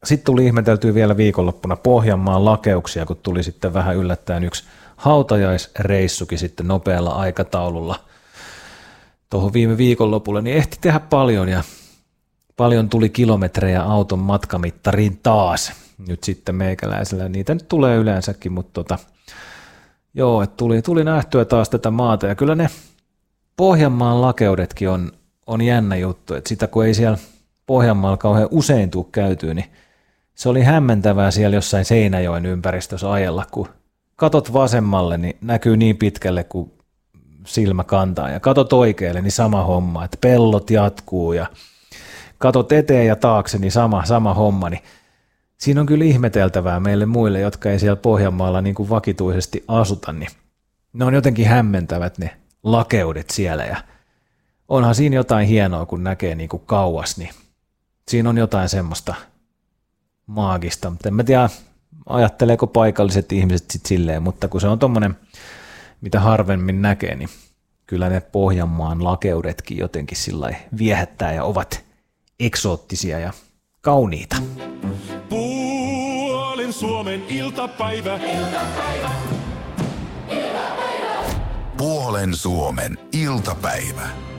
Sitten tuli ihmeteltyä vielä viikonloppuna Pohjanmaan lakeuksia, kun tuli sitten vähän yllättäen yksi hautajaisreissukin sitten nopealla aikataululla tuohon viime viikonlopulle, niin ehti tehdä paljon ja paljon tuli kilometrejä auton matkamittariin taas. Nyt sitten meikäläisellä niitä nyt tulee yleensäkin, mutta joo, että tuli nähtyä taas tätä maata ja kyllä ne Pohjanmaan lakeudetkin on jännä juttu, että sitä kun ei siellä Pohjanmaalla kauhean usein tule käytyä, niin se oli hämmentävää siellä jossain Seinäjoen ympäristössä ajella, kun katot vasemmalle, niin näkyy niin pitkälle kuin silmä kantaa ja katot oikealle, niin sama homma, että pellot jatkuu ja katot eteen ja taakse, niin sama homma, niin siinä on kyllä ihmeteltävää meille muille, jotka ei siellä Pohjanmaalla niin kuin vakituisesti asuta, niin ne on jotenkin hämmentävät ne lakeudet siellä ja onhan siinä jotain hienoa, kun näkee niin kuin kauas, niin siinä on jotain semmoista maagista, mutta en mä tiedä, ajatteleeko paikalliset ihmiset sitten silleen, mutta kun se on tommonen, mitä harvemmin näkee, niin kyllä ne Pohjanmaan lakeudetkin jotenkin sillai viehättää ja ovat eksoottisia ja kauniita. Puolen Suomen iltapäivä. Puolen Suomen iltapäivä.